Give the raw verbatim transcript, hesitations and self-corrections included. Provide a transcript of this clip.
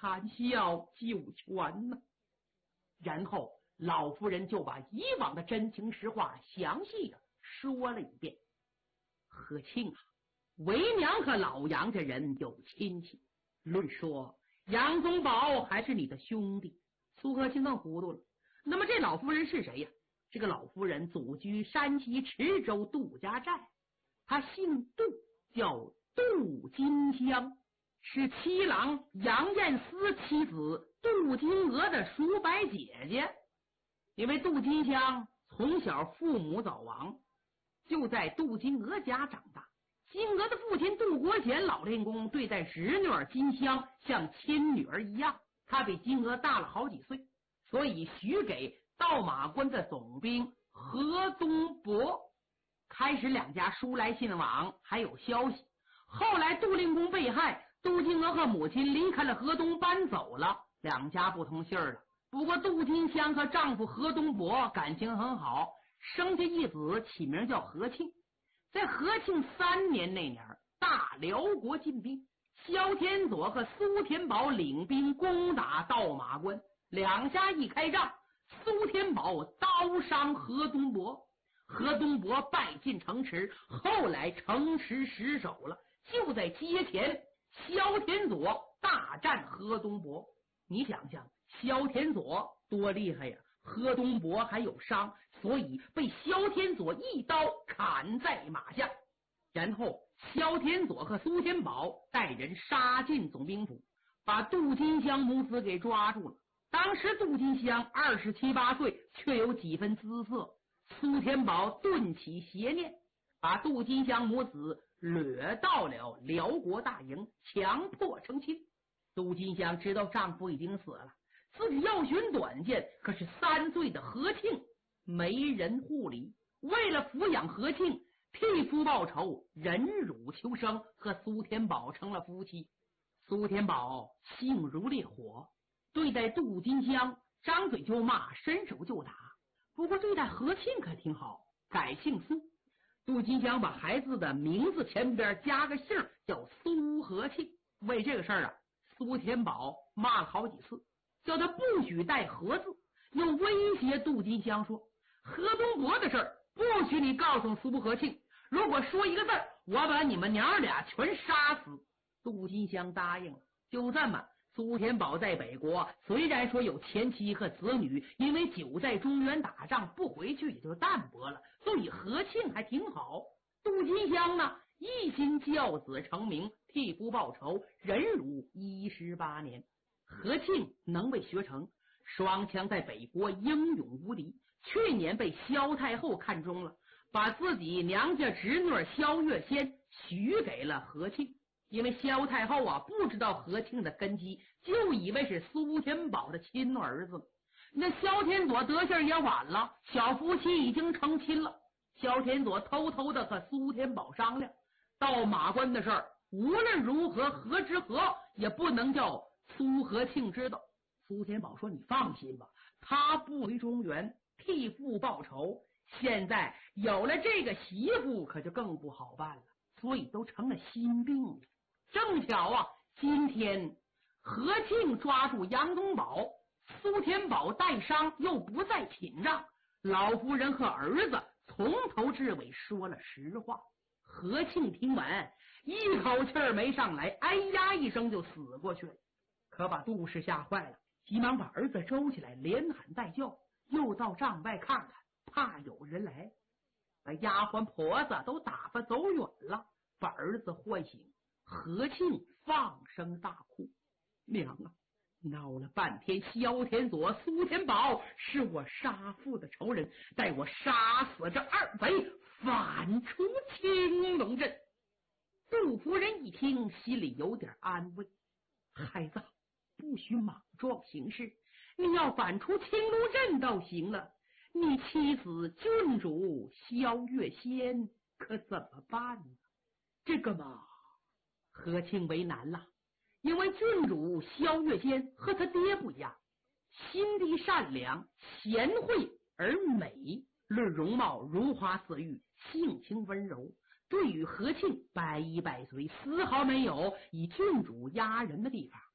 谈笑九泉呢。然后老夫人就把以往的真情实话详细的说了一遍。和庆啊，为娘和老杨家人有亲戚，论说杨宗保还是你的兄弟。苏和庆更糊涂了，那么这老夫人是谁呀？这个老夫人祖居山西池州杜家寨，她姓杜，叫杜金香，是七郎杨彦思妻子杜金娥的叔伯姐姐。因为杜金香从小父母早亡，就在杜金娥家长大。金娥的父亲杜国贤老练公对待侄女儿金香像亲女儿一样，他比金娥大了好几岁，所以许给道马关的总兵何东伯。开始两家书来信往，还有消息。后来杜令公被害，杜金娥和母亲离开了河东搬走了，两家不通信了。不过杜金香和丈夫何东伯感情很好，生下一子，起名叫何庆。在和庆三年那年，大辽国进兵，萧天佐和苏天宝领兵攻打道马关，两家一开仗，苏天宝刀伤何东伯，何东伯败进城池，后来城池失守了。就在街前，萧天佐大战何东伯。你想想，萧天佐多厉害呀！何东伯还有伤，所以被萧天佐一刀砍在马下。然后萧天佐和苏天宝带人杀进总兵府，把杜金香母子给抓住了。当时杜金香二十七八岁，却有几分姿色。苏天宝顿起邪念，把杜金香母子掠到了辽国大营，强迫成亲。杜金香知道丈夫已经死了，自己要寻短见，可是三岁的和庆没人护理，为了抚养和庆，替夫报仇，忍辱求生，和苏天宝成了夫妻。苏天宝性如烈火，对待杜金香张嘴就骂，伸手就打。不过对待和庆可挺好，改姓苏。杜金香把孩子的名字前边加个姓，叫苏和庆。为这个事儿啊，苏天宝骂了好几次，叫他不许带和字，又威胁杜金香说，何东伯的事儿不许你告诉苏和庆，如果说一个字，我把你们娘俩全杀死。杜金香答应了。就这么，苏天宝在北国虽然说有前妻和子女，因为久在中原打仗不回去也就淡薄了，对和庆还挺好。杜金香呢，一心教子成名，替夫报仇，忍辱一十八年。和庆能为学成，双枪在北国英勇无敌，去年被萧太后看中了，把自己娘家侄女萧月仙许给了和庆。因为萧太后啊不知道和庆的根基，就以为是苏天宝的亲儿子。那萧天佐得信也晚了，小夫妻已经成亲了。萧天佐偷偷的和苏天宝商量，到马关的事儿无论如何和之和也不能叫苏和庆知道。苏天宝说，你放心吧，他不回中原替父报仇，现在有了这个媳妇可就更不好办了，所以都成了心病了。正巧啊，今天和庆抓住杨宗保，苏天宝带伤又不在寝帐，老夫人和儿子从头至尾说了实话。和庆听完，一口气儿没上来，哎呀一声就死过去了。可把杜氏吓坏了，急忙把儿子周起来，连喊带叫，又到帐外看看，怕有人来，把丫鬟婆子都打发走远了，把儿子唤醒。和庆放声大哭，娘啊，闹了半天，萧天佐、苏天宝是我杀父的仇人，待我杀死这二贼，反出青龙镇。杜夫人一听，心里有点安慰，孩子不许莽撞行事，你要反出青龙镇倒行了，你妻子郡主萧月仙可怎么办呢？这个嘛，和庆为难了，因为郡主萧月仙和他爹不一样，心地善良、贤惠而美，论容貌如花似玉，性情温柔，对于和庆百依百随，丝毫没有以郡主压人的地方。